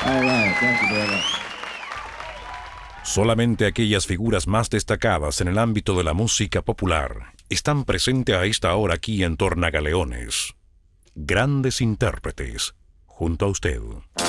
All right, thank you very much. Solamente aquellas figuras más destacadas en el ámbito de la música popular están presentes a esta hora aquí en Tornagaleones. Grandes intérpretes, junto a usted.